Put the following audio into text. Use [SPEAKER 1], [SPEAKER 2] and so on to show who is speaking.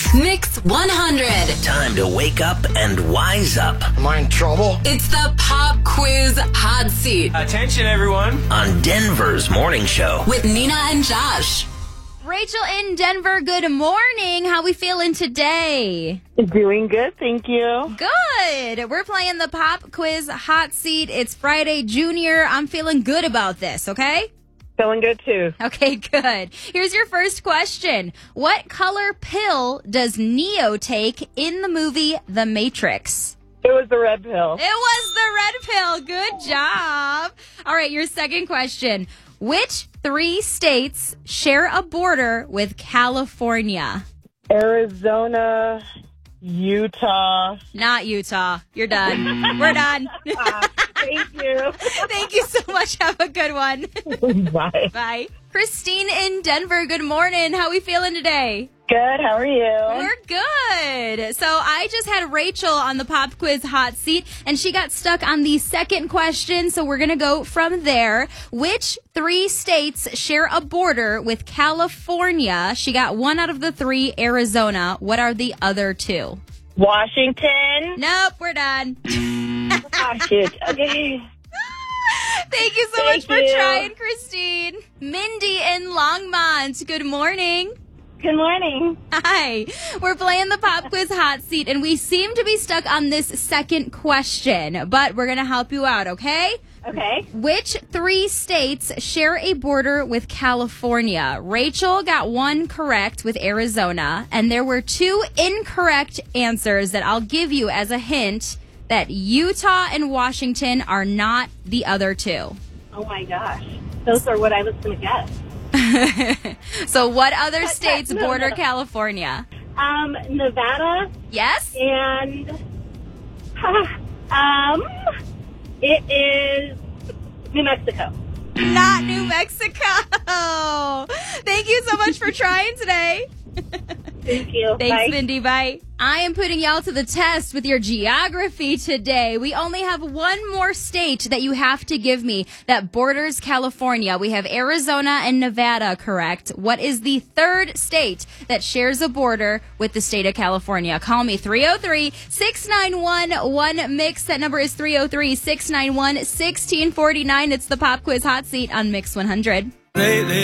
[SPEAKER 1] Mix 100.
[SPEAKER 2] Time to wake up and wise up.
[SPEAKER 3] Am I in trouble?
[SPEAKER 1] It's the Pop Quiz Hot Seat
[SPEAKER 4] Attention, everyone.
[SPEAKER 2] On Denver's morning show.
[SPEAKER 1] with Nina and Josh.
[SPEAKER 5] Rachel in Denver, good morning. How we feeling today?
[SPEAKER 6] Doing good, thank you.
[SPEAKER 5] Good. We're playing the Pop Quiz Hot Seat. It's Friday, Junior. I'm feeling good about this, okay?
[SPEAKER 6] Feeling good too.
[SPEAKER 5] Okay, good. Here's your first question. What color pill does Neo take in the movie The Matrix?
[SPEAKER 6] It was the red pill.
[SPEAKER 5] It was the red pill. Good job. All right, your second question. Which 3 states share a border with California?
[SPEAKER 6] Arizona, Utah.
[SPEAKER 5] Not Utah. You're done. We're done.
[SPEAKER 6] Thank you.
[SPEAKER 5] Thank you so much. Have a good one.
[SPEAKER 6] Bye.
[SPEAKER 5] Bye. Christine in Denver, good morning. How we feeling today?
[SPEAKER 6] Good, how are you?
[SPEAKER 5] We're good. So I just had Rachel on the Pop Quiz Hot Seat, and she got stuck on the second question, so we're going to go from there. Which 3 states share a border with California? She got 1 out of the 3, Arizona. What are the other 2?
[SPEAKER 6] Washington.
[SPEAKER 5] Nope, we're done.
[SPEAKER 6] Ah, shit. Okay.
[SPEAKER 5] Thank you so
[SPEAKER 6] Thank
[SPEAKER 5] much for
[SPEAKER 6] you.
[SPEAKER 5] trying, Christine. Mindy in Longmont, good morning.
[SPEAKER 6] Good morning.
[SPEAKER 5] Hi. We're playing the Pop Quiz Hot Seat, and we seem to be stuck on this second question, but we're going to help you out, okay?
[SPEAKER 6] Okay.
[SPEAKER 5] Which 3 states share a border with California? Rachel got 1 correct with Arizona, and there were 2 incorrect answers that I'll give you as a hint that Utah and Washington are not the other 2.
[SPEAKER 6] Oh my gosh. Those are what I was going to guess.
[SPEAKER 5] So what other states
[SPEAKER 6] no,
[SPEAKER 5] border
[SPEAKER 6] no.
[SPEAKER 5] California?
[SPEAKER 6] Nevada
[SPEAKER 5] Yes?
[SPEAKER 6] and it is New Mexico.
[SPEAKER 5] Not New Mexico. Thank you so much for trying today.
[SPEAKER 6] Thank you.
[SPEAKER 5] Thanks,
[SPEAKER 6] Bye.
[SPEAKER 5] Mindy. Bye. I am putting y'all to the test with your geography today. We only have 1 more state that you have to give me that borders California. We have Arizona and Nevada, correct? What is the 3rd state that shares a border with the state of California? Call me 303-691-1MIX. That number is 303-691-1649. It's the Pop Quiz Hot Seat on Mix 100.
[SPEAKER 4] Lately